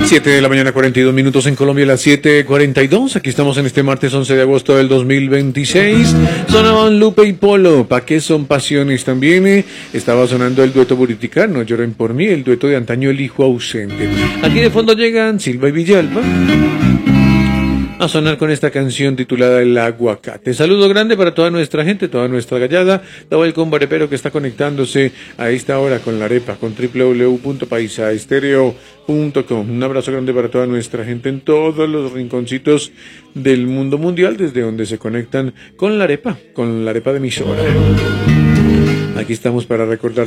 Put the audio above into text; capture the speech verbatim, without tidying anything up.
siete de la mañana, cuarenta y dos minutos en Colombia, las siete cuarenta y dos. Aquí estamos en este martes once de agosto del dos mil veintiséis. Sonaban Lupe y Polo. ¿Pa' qué son pasiones? También eh, estaba sonando el dueto Buriticá, No lloren por mí, el dueto de antaño El hijo ausente. Aquí de fondo llegan Silva y Villalba a sonar con esta canción titulada El aguacate. Saludo grande para toda nuestra gente, toda nuestra gallada, todo el combarepero que está conectándose a esta hora con la arepa, con doble u doble u doble u punto paisa estéreo punto com. Un abrazo grande para toda nuestra gente en todos los rinconcitos del mundo mundial, desde donde se conectan con la arepa, con la arepa de emisora. Aquí estamos para recordar